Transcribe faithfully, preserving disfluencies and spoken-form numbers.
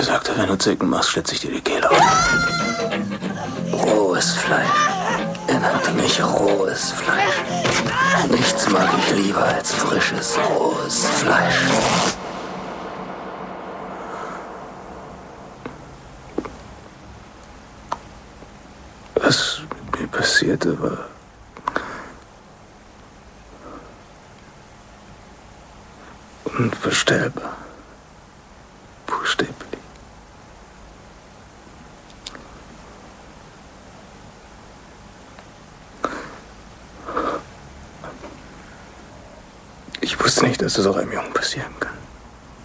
Er sagte, wenn du Zicken machst, schlitze ich dir die Kehle auf. Rohes Fleisch. Er nannte mich rohes Fleisch. Nichts mag ich lieber als frisches, rohes Fleisch. Was mir passierte, war unvorstellbar. Buchstäblich. Ich wusste nicht, dass es auch einem Jungen passieren kann.